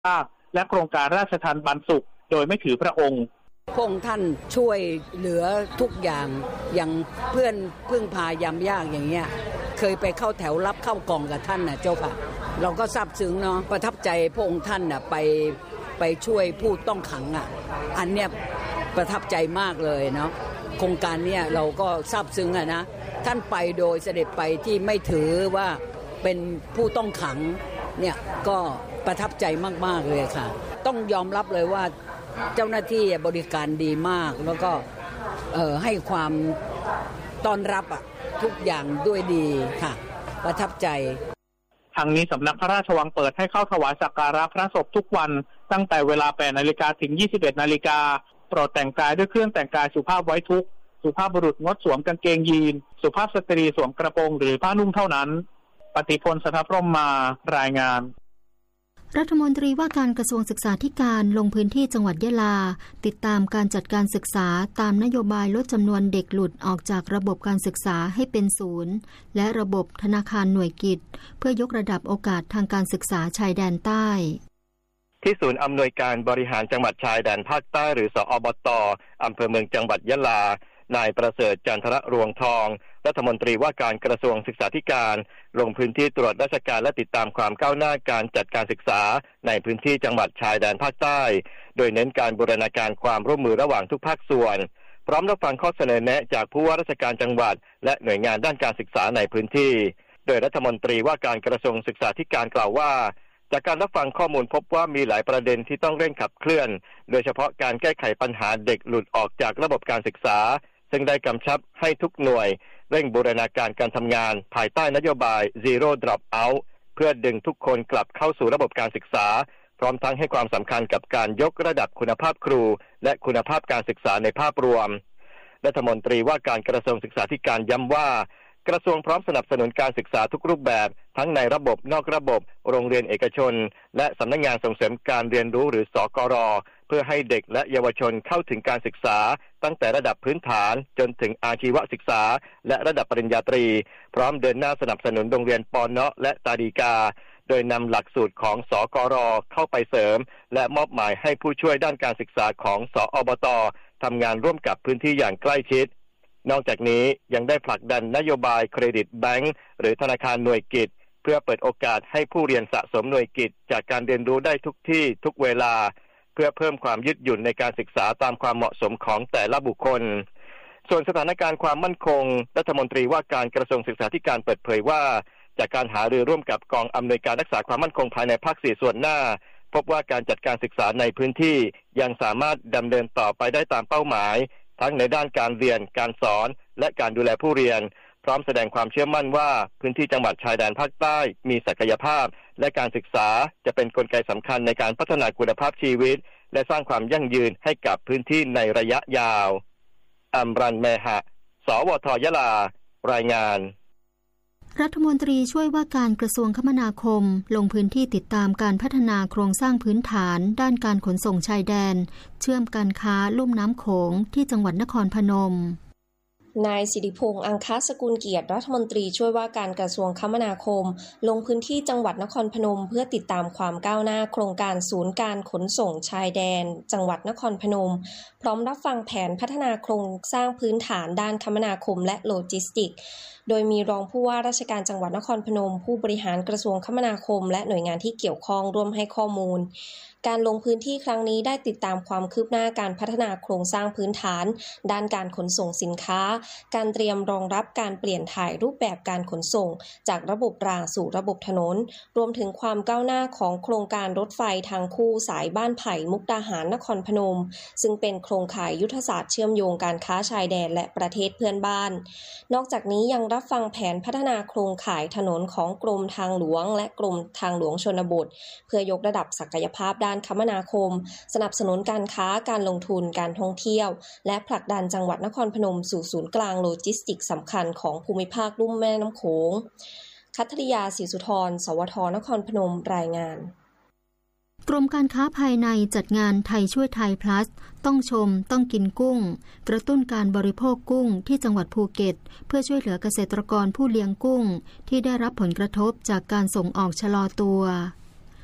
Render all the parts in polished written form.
ภาคและโครงการราชทานปันสุขโดยไม่ถือพระองค์พระองค์ท่านช่วยเหลือทุกอย่างอย่างเพื่อนพึ่งพายามยากอย่างเงี้ยเคยไปเข้าแถวรับเข้ากล่องกับท่านนะเจ้าค่ะเราก็ซาบซึ้งเนาะประทับใจพระองค์ท่านนะไปช่วยผู้ต้องขังอ่ะอันเนี้ยประทับใจมากเลยเนาะโครงการเนี้ยเราก็ซาบซึ้งอ่ะนะท่านไปโดยเสด็จไปที่ไม่ถือว่าเป็นผู้ต้องขังเนี่ยก็ประทับใจมากๆเลยค่ะต้องยอมรับเลยว่าเจ้าหน้าที่บริการดีมากแล้วก็ให้ความต้อนรับทุกอย่างด้วยดีค่ะประทับใจทางนี้สำนักพระราชวังเปิดให้เข้าถวายสักการะพระศพทุกวันตั้งแต่เวลา 8:00 นถึง 21:00 นโปรดแต่งกายด้วยเครื่องแต่งกายสุภาพไว้ทุกข์สุภาพบุรุษงดสวมกางเกงยีนสุภาพสตรีสวมกระโปรงหรือผ้านุ่งเท่านั้นปฏิพล สถพรหมารายงานรัฐมนตรีว่าการกระทรวงศึกษาธิการลงพื้นที่จังหวัดยะลาติดตามการจัดการศึกษาตามนโยบายลดจำนวนเด็กหลุดออกจากระบบการศึกษาให้เป็นศูนย์และระบบธนาคารหน่วยกิจเพื่อยกระดับโอกาสทางการศึกษาชายแดนใต้ที่ศูนย์อำนวยการบริหารจังหวัดชายแดนภาคใต้หรือสอบต.อำเภอเมืองจังหวัดยะลานายประเสริฐจันทรรวงทองรัฐมนตรีว่าการกระทรวงศึกษาธิการลงพื้นที่ตรวจราชการและติดตามความก้าวหน้าการจัดการศึกษาในพื้นที่จังหวัดชายแดนภาคใต้โดยเน้นการบูรณาการความร่วมมือระหว่างทุกภาคส่วนพร้อมรับฟังข้อเสนอแนะจากผู้ว่าราชการจังหวัดและหน่วยงานด้านการศึกษาในพื้นที่โดยรัฐมนตรีว่าการกระทรวงศึกษาธิการกล่าวว่าจากการรับฟังข้อมูลพบว่ามีหลายประเด็นที่ต้องเร่งขับเคลื่อนโดยเฉพาะการแก้ไขปัญหาเด็กหลุดออกจากระบบการศึกษาซึ่งได้กำชับให้ทุกหน่วยเร่งบูรณาการการทำงานภายใต้นโยบาย Zero Drop Out เพื่อดึงทุกคนกลับเข้าสู่ระบบการศึกษาพร้อมทั้งให้ความสำคัญกับการยกระดับคุณภาพครูและคุณภาพการศึกษาในภาพรวมรัฐมนตรีว่าการกระทรวงศึกษาธิการย้ำว่ากระทรวงพร้อมสนับสนุนการศึกษาทุกรูปแบบทั้งในระบบนอกระบบโรงเรียนเอกชนและสำนักงานส่งเสริมการเรียนรู้หรือสกร.เพื่อให้เด็กและเยาวชนเข้าถึงการศึกษาตั้งแต่ระดับพื้นฐานจนถึงอาชีวศึกษาและระดับปริญญาตรีพร้อมเดินหน้าสนับสนุนโรงเรียนป.เนาะและตาดีกาโดยนำหลักสูตรของสกร.เข้าไปเสริมและมอบหมายให้ผู้ช่วยด้านการศึกษาของสอบต.ทำงานร่วมกับพื้นที่อย่างใกล้ชิดนอกจากนี้ยังได้ผลักดันนโยบายเครดิตแบงก์หรือธนาคารหน่วยกิจเพื่อเปิดโอกาสให้ผู้เรียนสะสมหน่วยกิจจากการเรียนรู้ได้ทุกที่ทุกเวลาเพื่อเพิ่มความยืดหยุ่นในการศึกษาตามความเหมาะสมของแต่ละบุคคลส่วนสถานการณ์ความมั่นคงรัฐมนตรีว่าการกระทรวงศึกษาธิการเปิดเผยว่าจากการหารือร่วมกับกองอำนวยการรักษาความมั่นคงภายในภาค4ส่วนหน้าพบว่าการจัดการศึกษาในพื้นที่ยังสามารถดำเนินต่อไปได้ตามเป้าหมายทั้งในด้านการเรียนการสอนและการดูแลผู้เรียนพร้อมแสดงความเชื่อมั่นว่าพื้นที่จังหวัดชายแดนภาคใต้มีศักยภาพและการศึกษาจะเป็นกลไกสำคัญในการพัฒนาคุณภาพชีวิตและสร้างความยั่งยืนให้กับพื้นที่ในระยะยาวอัมรัน เมหะ สวท ยะลารายงานรัฐมนตรีช่วยว่าการกระทรวงคมนาคมลงพื้นที่ติดตามการพัฒนาโครงสร้างพื้นฐานด้านการขนส่งชายแดนเชื่อมการค้าลุ่มน้ำโขงที่จังหวัดนครพนมนายสิริพงษ์อังคสกุลเกียรติรัฐมนตรีช่วยว่าการกระทรวงคมนาคมลงพื้นที่จังหวัดนครพนมเพื่อติดตามความก้าวหน้าโครงการศูนย์การขนส่งชายแดนจังหวัดนครพนมพร้อมรับฟังแผนพัฒนาโครงสร้างพื้นฐานด้านคมนาคมและโลจิสติกส์โดยมีรองผู้ว่าราชการจังหวัดนครพนมผู้บริหารกระทรวงคมนาคมและหน่วยงานที่เกี่ยวข้องร่วมให้ข้อมูลการลงพื้นที่ครั้งนี้ได้ติดตามความคืบหน้าการพัฒนาโครงสร้างพื้นฐานด้านการขนส่งสินค้าการเตรียมรองรับการเปลี่ยนถ่ายรูปแบบการขนส่งจากระบบรางสู่ระบบถนนรวมถึงความก้าวหน้าของโครงการรถไฟทางคู่สายบ้านไผ่มุกดาหารนครพนมซึ่งเป็นโครงข่ายยุทธศาสตร์เชื่อมโยงการค้าชายแดนและประเทศเพื่อนบ้านนอกจากนี้ยังรับฟังแผนพัฒนาโครงข่ายถนนของกรมทางหลวงและกรมทางหลวงชนบทเพื่อยกระดับศักยภาพด้านคมนาคมสนับสนุนการค้าการลงทุนการท่องเที่ยวและผลักดันจังหวัดนครพนมสู่ศูนย์กลางโลจิสติกส์สำคัญของภูมิภาคลุ่มแม่น้ำโขงคัทริยา ศรีสุธร สวท นครพนมรายงานกรมการค้าภายในจัดงานไทยช่วยไทย plus ต้องชมต้องกินกุ้งกระตุ้นการบริโภคกุ้งที่จังหวัดภูเก็ตเพื่อช่วยเหลือเกษตรกรผู้เลี้ยงกุ้งที่ได้รับผลกระทบจากการส่งออกชะลอตัว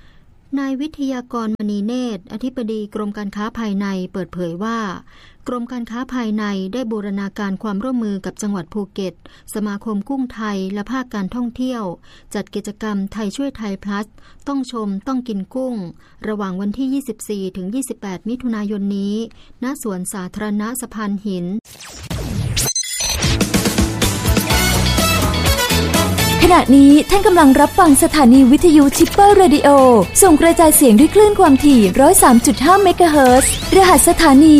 นายวิทยากรมณีเนตรอธิบดีกรมการค้าภายในเปิดเผยว่ากรมการค้าภายในได้บูรณาการความร่วมมือกับจังหวัดภูเก็ตสมาคมกุ้งไทยและภาคการท่องเที่ยวจัดกิจกรรมไทยช่วยไทยพลัสต้องชมต้องกินกุ้งระหว่างวันที่ 24 ถึง 28 มิถุนายนนี้ณสวนสาธารณะสะพานหินขณะนี้ท่านกำลังรับฟังสถานีวิทยุชิปเปอร์เรดิโอส่งกระจายเสียงด้วยคลื่นความถี่ 103.5 เมกะเฮิรตซ์รหัสสถานี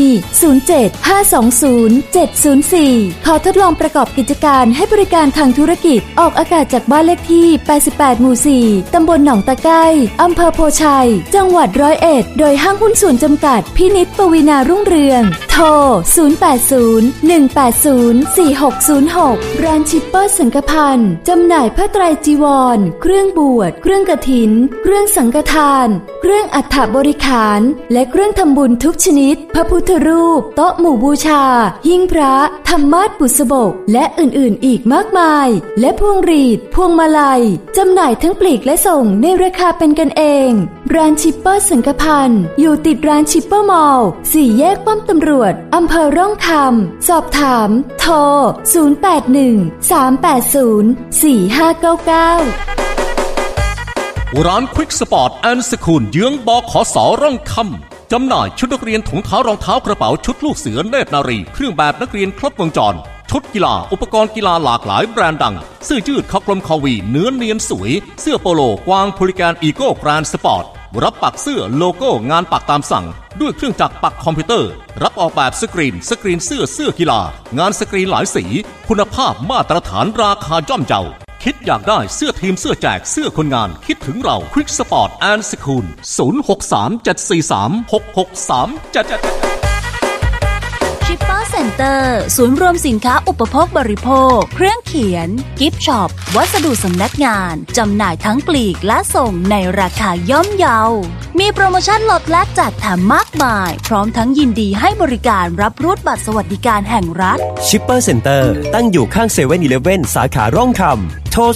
075207004 ขอทดลองประกอบกิจการให้บริการทางธุรกิจออกอากาศจากบ้านเลขที่ 88 หมู่ 4 ตำบลหนองตะไคร้อำเภอโพชัยจังหวัด101โดยห้างหุ้นส่วนจำกัดพินิจปวีณารุ่งเรืองโทร 080-180-4606 ร้านชิปเปอร์สังฆพันธ์จำหน่ายผ้าไตรจีวรเครื่องบวชเครื่องกฐินเครื่องสังฆทานเครื่องอัฐบริขารและเครื่องทำบุญทุกชนิดพระพุทธรูปโต๊ะหมู่บูชาหิ้งพระธรรมาสน์บุษบกและอื่นๆอีกมากมายและพวงหรีดพวงมาลัยจำหน่ายทั้งปลีกและส่งในราคาเป็นกันเองร้านชิปเปอร์สังฆพันธ์อยู่ติดร้านชิปเปอร์มอลล์4 แยกป้อมตำรวจอำเภอร่องคำสอบถามโทร 081-380-4599 ร้านควิกสปอร์ตแอนด์สคูลเยื้องบขส.ร่องคำจำหน่ายชุดนักเรียนถุงเท้ารองเท้ากระเป๋าชุดลูกเสือเนตรนารีเครื่องแบบนักเรียนครบวงจรชุดกีฬาอุปกรณ์กีฬาหลากหลายแบรนด์ดังเสื้อยืดคอกลมคอวีเนื้อเนียนสวยเสื้อโปโลกวางพูลิแกนอีโก้แกรนด์สปอร์ตรับปักเสื้อโลโก้งานปักตามสั่งด้วยเครื่องจักรปักคอมพิวเตอร์รับออกแบบสกรีนเสื้อกีฬางานสกรีนหลายสีคุณภาพมาตรฐานราคาย่อมเยาคิดอยากได้เสื้อทีมเสื้อแจกเสื้อคนงานคิดถึงเราควิกสปอร์ตแอนด์สคูล 063-743-6637 ชิปเปอร์เซ็นเตอร์ศูนย์รวมสินค้าอุปโภคบริโภคเครื่องเขียนกิฟต์ช็อปวัสดุสำนักงานจำหน่ายทั้งปลีกและส่งในราคาย่อมเยามีโปรโมชั่นลดแลกแจกแถมมากมายพร้อมทั้งยินดีให้บริการรับรูดบัตรสวัสดิการแห่งรัฐชิปเปอร์เซ็นเตอร์ตั้งอยู่ข้างเซเว่นอีเลฟเว่นสาขาร่องคำโทร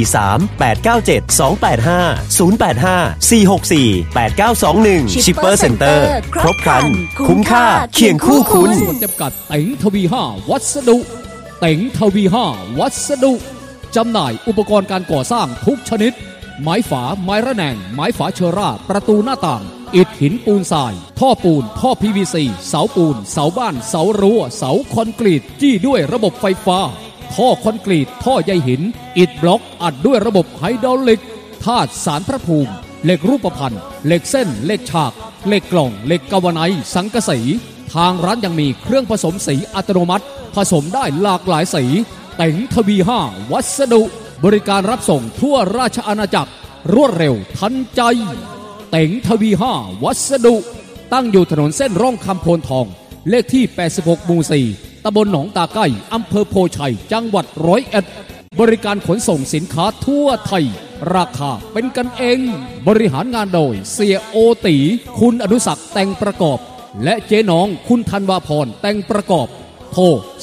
043-897-285-085-464-8921 ชิปเปอร์เซ็นเตอร์ครบครันคุ้มค่าเคียงคู่คุณส่วนจำกัดเต็งทวี5วัสดุเต็งทวี5วัสดุจำหน่ายอุปกรณ์การก่อสร้างทุกชนิดไม้ฝาไม้ระแนงไม้ฝาเชอร่าประตูหน้าต่างอิฐหินปูนทรายท่อปูนท่อ PVC เสาปูนเสาบ้านเสารั้วเสาคอนกรีตจี้ด้วยระบบไฟฟ้าท่อคอนกรีตท่อใยหินอิฐบล็อกอัดด้วยระบบไฮดรอลิกธาตุสารพระภูมิเหล็กรูปพรรณเหล็กเส้นเหล็กฉากเหล็กกล่องเหล็กกาวไนซ์สังกะสีทางร้านยังมีเครื่องผสมสีอัตโนมัติผสมได้หลากหลายสีเต็งทวี5วัสดุบริการรับส่งทั่วราชอาณาจักรรวดเร็วทันใจเต็งทวี5วัสดุตั้งอยู่ถนนเส้นร่องคำโพนทองเลขที่86หมู่4ตำบลหนองตาไก้อำเภอโพชัยจังหวัด101บริการขนส่งสินค้าทั่วไทยราคาเป็นกันเองบริหารงานโดยเสียโอตีคุณอนุศักดิ์แต่งประกอบและเจ๊น้องคุณธันวาพรแต่งประกอบโทร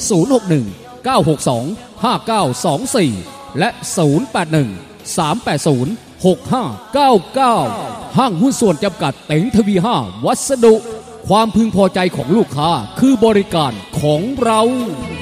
061-962-5924 และ 081-380-6599 ห้างหุ้นส่วนจำกัดเต็งทวี5วัสดุความพึงพอใจของลูกค้าคือบริการของเรา